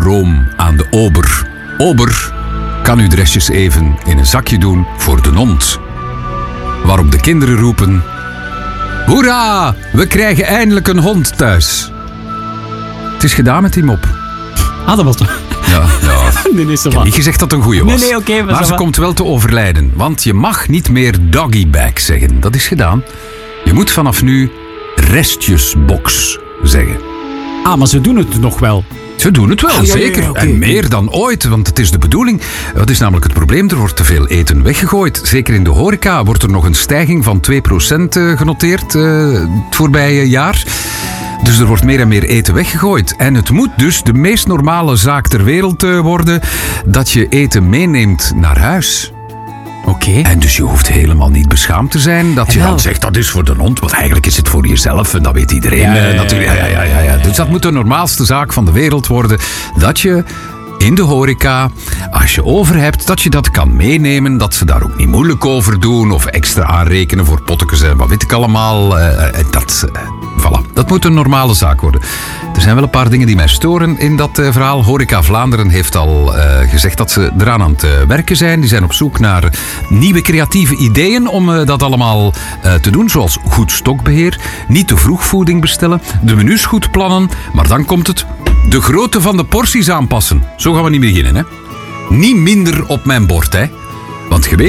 room aan de ober. Ober, kan u de restjes even in een zakje doen voor de hond? Waarop de kinderen roepen: hoera, we krijgen eindelijk een hond thuis. Het is gedaan met die mop. Dat was... Ja. Nee, Ik heb niet gezegd dat het een goeie was. Nee, oké, maar ze komt wel te overlijden. Want je mag niet meer doggybag zeggen. Dat is gedaan. Je moet vanaf nu restjesbox zeggen. Maar ze doen het nog wel. Ze doen het wel, zeker. Ja, okay. En meer dan ooit, want het is de bedoeling. Dat is namelijk het probleem. Er wordt te veel eten weggegooid. Zeker in de horeca wordt er nog een stijging van 2% genoteerd het voorbije jaar. Dus er wordt meer en meer eten weggegooid. En het moet dus de meest normale zaak ter wereld worden dat je eten meeneemt naar huis. Oké. En dus je hoeft helemaal niet beschaamd te zijn dat je dan zegt dat is voor de hond. Want eigenlijk is het voor jezelf en dat weet iedereen natuurlijk. Ja. Dus dat moet de normaalste zaak van de wereld worden. Dat je in de horeca, als je over hebt, dat je dat kan meenemen. Dat ze daar ook niet moeilijk over doen of extra aanrekenen voor pottekens en wat weet ik allemaal. Voilà, dat moet een normale zaak worden. Er zijn wel een paar dingen die mij storen in dat verhaal. Horeca Vlaanderen heeft al gezegd dat ze eraan aan het werken zijn. Die zijn op zoek naar nieuwe creatieve ideeën om dat allemaal te doen. Zoals goed stokbeheer, niet te vroeg voeding bestellen, de menus goed plannen. Maar dan komt het: de grootte van de porties aanpassen. Zo gaan we niet beginnen, hè. Niet minder op mijn bord, hè. Want je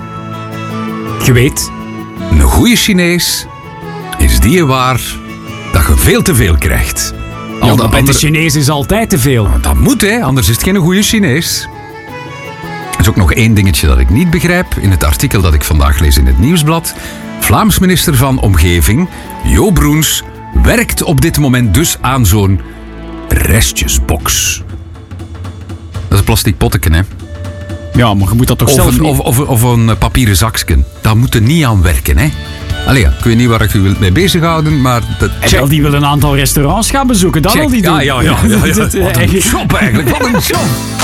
weet, een goede Chinees is die waar dat je veel te veel krijgt. Bij de Chinees is altijd te veel. Dat moet, hè, anders is het geen goede Chinees. Er is ook nog één dingetje dat ik niet begrijp. In het artikel dat ik vandaag lees in het Nieuwsblad. Vlaams minister van Omgeving, Jo Broens, werkt op dit moment dus aan zo'n restjesbox. Dat is een plastic potteken, hè. Ja, maar je moet dat toch zelf niet... Of een papieren zakje. Daar moet er niet aan werken, hè. Allee, ja, ik weet niet waar ik u wilt mee bezighouden, maar... die wil een aantal restaurants gaan bezoeken, dat wil die doen. Ja. Wat een job eigenlijk, wat een job.